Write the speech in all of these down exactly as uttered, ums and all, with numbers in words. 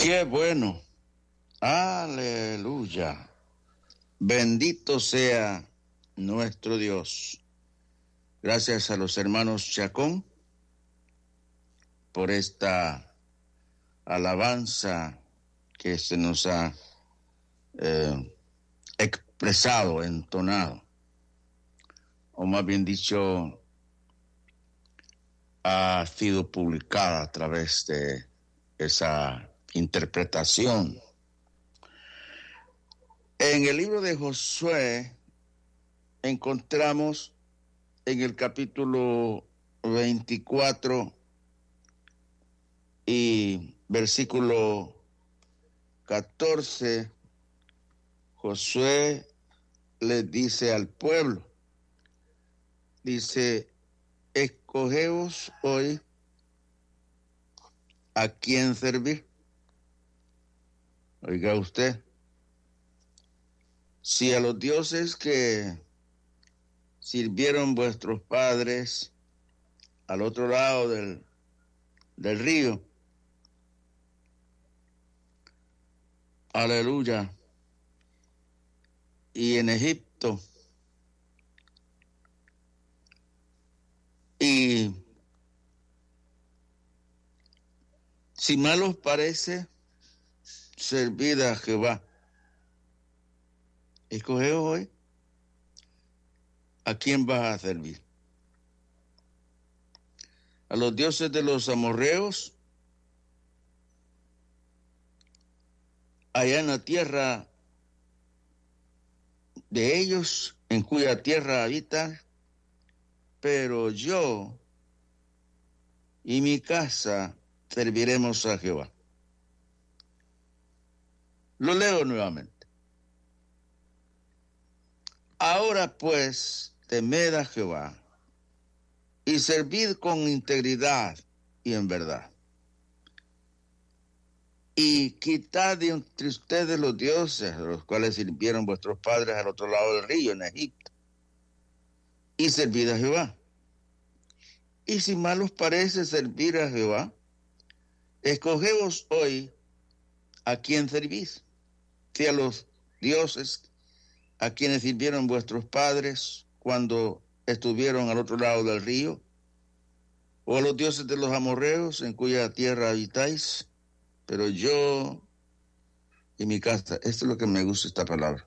Qué bueno. Aleluya. Bendito sea nuestro Dios. Gracias a los hermanos Chacón por esta alabanza que se nos ha eh, expresado, entonado, o más bien dicho, ha sido publicada a través de esa interpretación. En el libro de Josué encontramos en el capítulo veinticuatro y versículo catorce, Josué le dice al pueblo, dice, escogeos hoy a quién servir. Oiga usted, si a los dioses que sirvieron vuestros padres al otro lado del, del río, aleluya, y en Egipto, y si mal os parece, servid a Jehová. Escoge hoy a quién vas a servir. A los dioses de los amorreos, allá en la tierra de ellos, en cuya tierra habitan, pero yo y mi casa serviremos a Jehová. Lo leo nuevamente. Ahora pues, temed a Jehová y servid con integridad y en verdad. Y quitad de entre ustedes los dioses a los cuales sirvieron vuestros padres al otro lado del río, en Egipto, y servid a Jehová. Y si mal os parece servir a Jehová, escogeos hoy a quién servís, si a los dioses a quienes sirvieron vuestros padres cuando estuvieron al otro lado del río, o a los dioses de los amorreos en cuya tierra habitáis, pero yo y mi casa, esto es lo que me gusta esta palabra,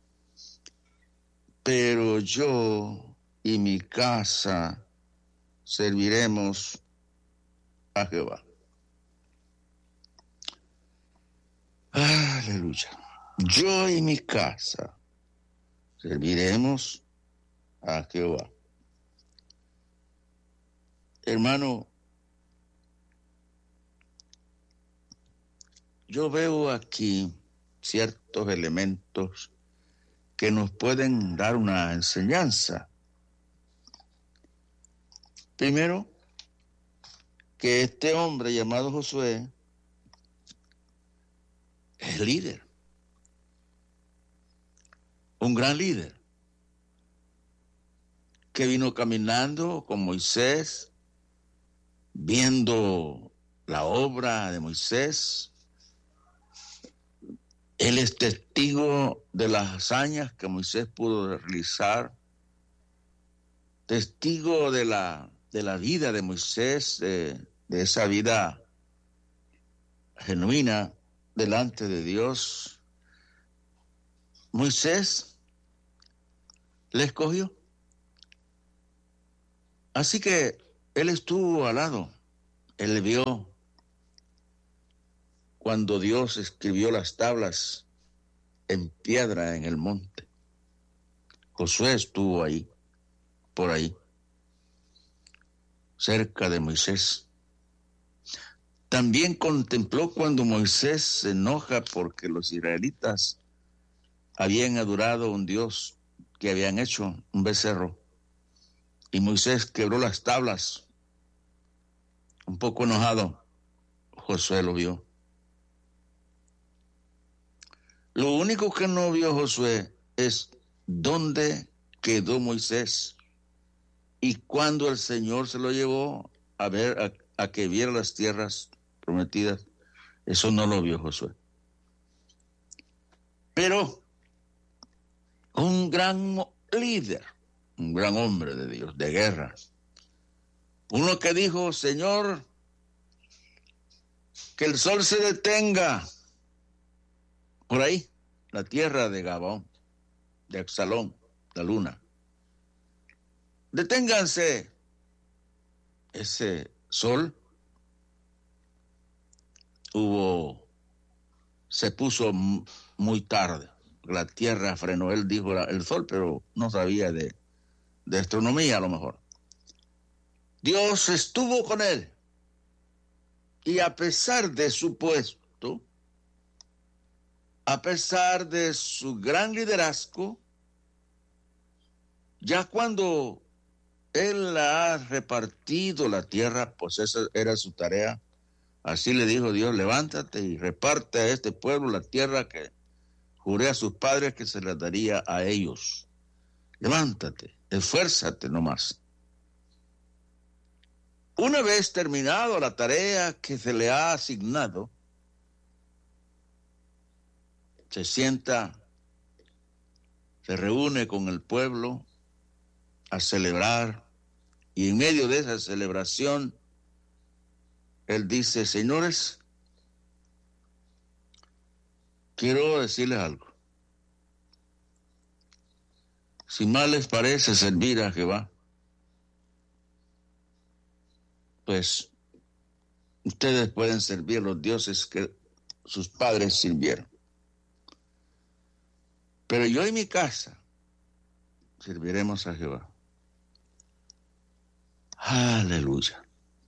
pero yo y mi casa serviremos a Jehová. Aleluya. Yo y mi casa serviremos a Jehová. Hermano, yo veo aquí ciertos elementos que nos pueden dar una enseñanza. Primero, que este hombre llamado Josué es líder, un gran líder, que vino caminando con Moisés, viendo la obra de Moisés. Él es testigo de las hazañas que Moisés pudo realizar, testigo de la, de la vida de Moisés, de, de esa vida genuina delante de Dios. Moisés le escogió. Así que él estuvo al lado, él vio cuando Dios escribió las tablas en piedra en el monte. Josué estuvo ahí, por ahí, cerca de Moisés. También contempló cuando Moisés se enoja porque los israelitas habían adorado a un Dios que habían hecho, un becerro. Y Moisés quebró las tablas. Un poco enojado, Josué lo vio. Lo único que no vio Josué es dónde quedó Moisés y cuando el Señor se lo llevó a ver a, a que viera las tierras prometidas. Eso no lo vio Josué. Pero un gran líder, un gran hombre de Dios, de guerra, uno que dijo: Señor, que el sol se detenga por ahí, la tierra de Gabaón, de Absalón, la luna. Deténganse. Ese sol hubo, se puso muy tarde. La tierra frenó. Él dijo el sol, pero no sabía de, de astronomía a lo mejor. Dios estuvo con él. Y a pesar de su puesto, a pesar de su gran liderazgo, ya cuando él ha repartido la tierra, pues esa era su tarea. Así le dijo Dios: levántate y reparte a este pueblo la tierra que juré a sus padres que se la daría a ellos. Levántate, esfuérzate nomás. Una vez terminado la tarea que se le ha asignado, se sienta, se reúne con el pueblo a celebrar, y en medio de esa celebración, él dice: señores, quiero decirles algo. Si mal les parece servir a Jehová, pues ustedes pueden servir a los dioses que sus padres sirvieron. Pero yo y mi casa serviremos a Jehová. Aleluya.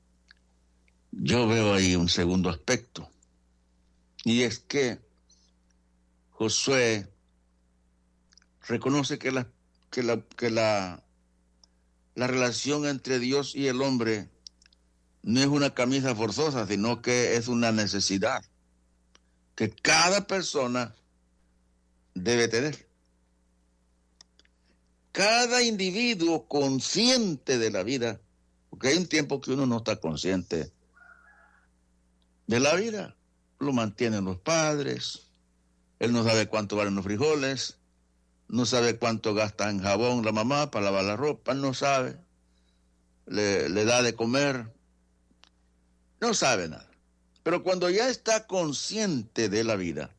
Yo veo ahí un segundo aspecto, y es que Josué reconoce que la, que la, que la, la relación entre Dios y el hombre no es una camisa forzosa, sino que es una necesidad que cada persona debe tener. Cada individuo consciente de la vida, porque hay un tiempo que uno no está consciente de la vida, lo mantienen los padres, él no sabe cuánto valen los frijoles, no sabe cuánto gasta en jabón la mamá para lavar la ropa, no sabe, le, le da de comer, no sabe nada. Pero cuando ya está consciente de la vida,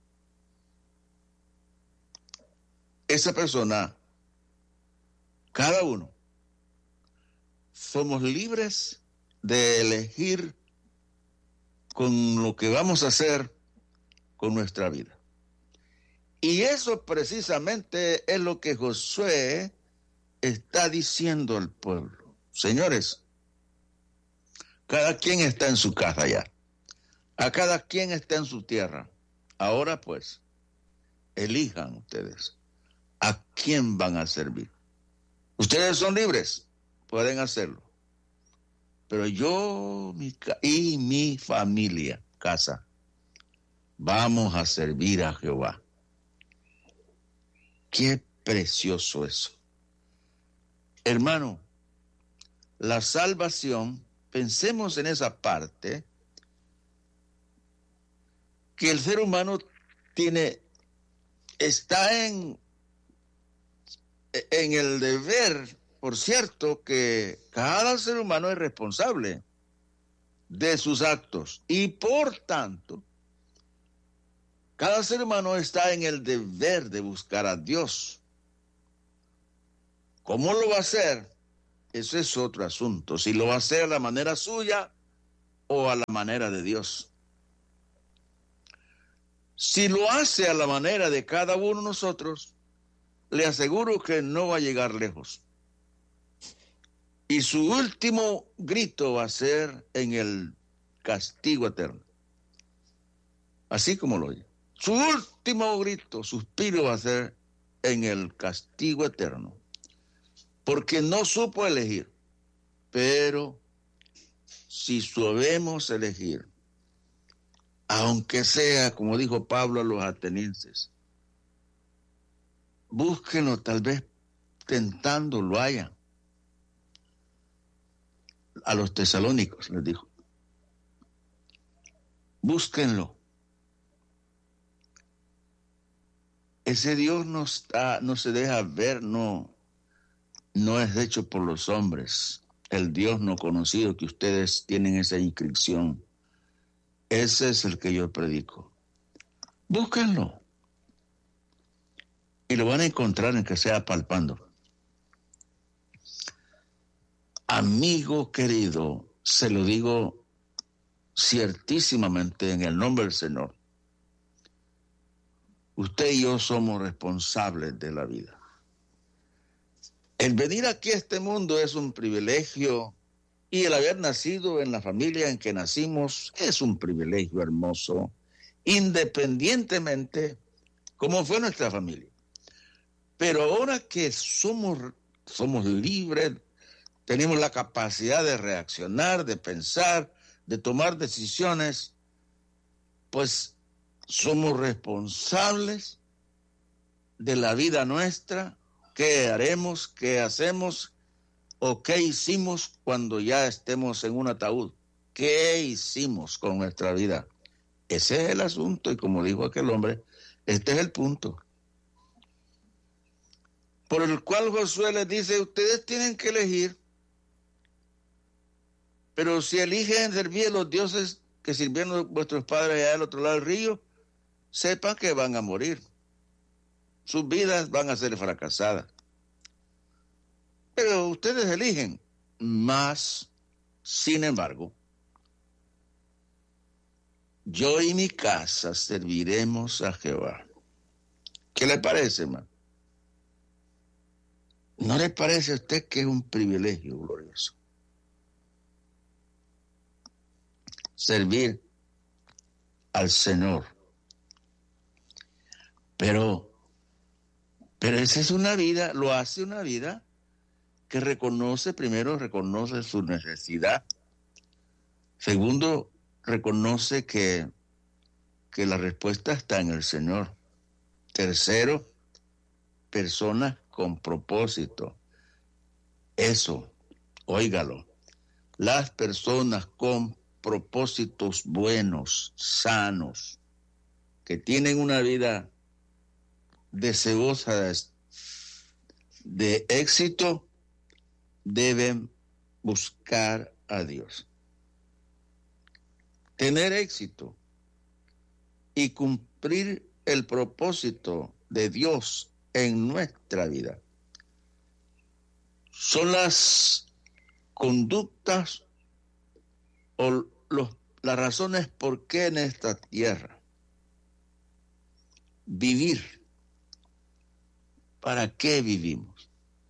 esa persona, cada uno, somos libres de elegir con lo que vamos a hacer con nuestra vida. Y eso precisamente es lo que Josué está diciendo al pueblo. Señores, cada quien está en su casa ya. A cada quien está en su tierra. Ahora pues, elijan ustedes a quién van a servir. Ustedes son libres, pueden hacerlo. Pero yo mi, y mi familia, casa, vamos a servir a Jehová. Qué precioso eso. Hermano, la salvación, pensemos en esa parte, que el ser humano tiene, está en, en el deber. Por cierto, que cada ser humano es responsable de sus actos y por tanto, cada ser humano está en el deber de buscar a Dios. ¿Cómo lo va a hacer? Ese es otro asunto. Si lo va a hacer a la manera suya o a la manera de Dios. Si lo hace a la manera de cada uno de nosotros, le aseguro que no va a llegar lejos. Y su último grito va a ser en el castigo eterno. Así como lo oye. Su último grito, suspiro, va a ser en el castigo eterno. Porque no supo elegir. Pero si sabemos elegir, aunque sea, como dijo Pablo a los atenienses, búsquenlo, tal vez tentando lo hayan. A los tesalónicos les dijo, Búsquenlo. Ese Dios no, está, no se deja ver, no, no es hecho por los hombres. El Dios no conocido que ustedes tienen esa inscripción. Ese es el que yo predico. Búsquenlo. Y lo van a encontrar en que sea palpando. Amigo querido, se lo digo ciertísimamente en el nombre del Señor. Usted y yo somos responsables de la vida. El venir aquí a este mundo es un privilegio y el haber nacido en la familia en que nacimos es un privilegio hermoso, independientemente cómo fue nuestra familia. Pero ahora que somos, somos libres, tenemos la capacidad de reaccionar, de pensar, de tomar decisiones, pues somos responsables de la vida nuestra, qué haremos, qué hacemos o qué hicimos cuando ya estemos en un ataúd. ¿Qué hicimos con nuestra vida? Ese es el asunto y como dijo aquel hombre, este es el punto. Por el cual Josué les dice, ustedes tienen que elegir, pero si eligen servir a los dioses que sirvieron vuestros padres allá al otro lado del río, sepan que van a morir. Sus vidas van a ser fracasadas. Pero ustedes eligen. Mas, sin embargo, yo y mi casa serviremos a Jehová. ¿Qué le parece, hermano? ¿No le parece a usted que es un privilegio glorioso? Servir al Señor. Pero, pero esa es una vida, lo hace una vida que reconoce, primero reconoce su necesidad. Segundo, reconoce que, que la respuesta está en el Señor. Tercero, personas con propósito. Eso, óigalo. Las personas con propósitos buenos, sanos, que tienen una vida deseosa de, de éxito, deben buscar a Dios. Tener éxito y cumplir el propósito de Dios en nuestra vida son las conductas o los, las razones por qué en esta tierra vivir. ¿Para qué vivimos?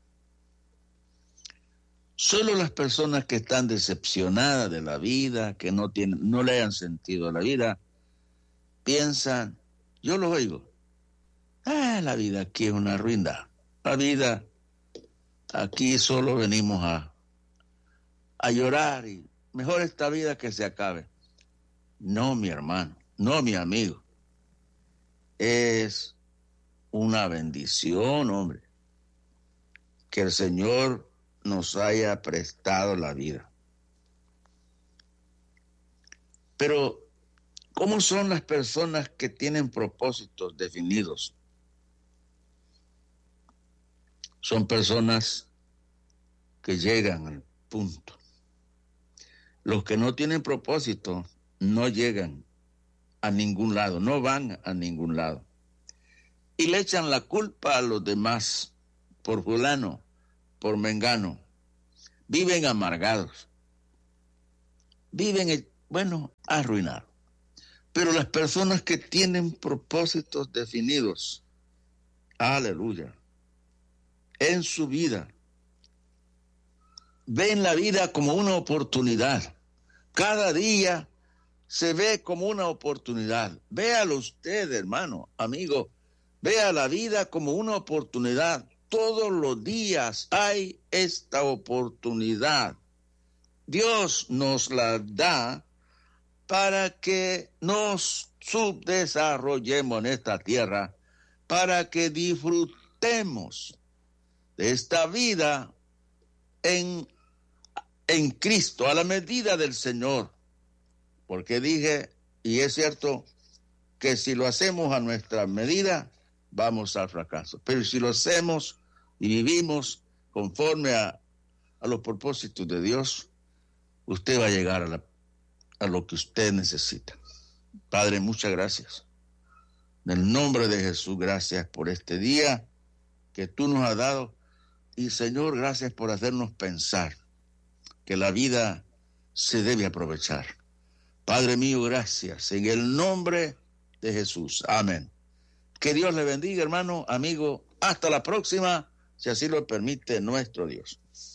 Solo las personas que están decepcionadas de la vida, que no tienen, no le han sentido a la vida, piensan, yo lo oigo, ah, la vida aquí es una ruindad. La vida, aquí solo venimos a, a llorar y mejor esta vida que se acabe. No, mi hermano, no, mi amigo. Es una bendición, hombre, que el Señor nos haya prestado la vida. Pero, ¿cómo son las personas que tienen propósitos definidos? Son personas que llegan al punto. Los que no tienen propósito no llegan a ningún lado, no van a ningún lado. Y le echan la culpa a los demás por fulano, por mengano. Viven amargados. Viven, bueno, arruinados. Pero las personas que tienen propósitos definidos, aleluya, en su vida, ven la vida como una oportunidad. Cada día se ve como una oportunidad. Véalo usted, hermano, amigo. Vea la vida como una oportunidad. Todos los días hay esta oportunidad. Dios nos la da para que nos subdesarrollemos en esta tierra, para que disfrutemos de esta vida en, en Cristo, a la medida del Señor. Porque dije, Y es cierto que si lo hacemos a nuestra medida, vamos al fracaso. Pero si lo hacemos y vivimos conforme a, a los propósitos de Dios, usted va a llegar a, la, a lo que usted necesita. Padre, muchas gracias. En el nombre de Jesús, gracias por este día que tú nos has dado. Y Señor, gracias por hacernos pensar que la vida se debe aprovechar. Padre mío, gracias. En el nombre de Jesús. Amén. Que Dios le bendiga, hermano, amigo. Hasta la próxima, si así lo permite nuestro Dios.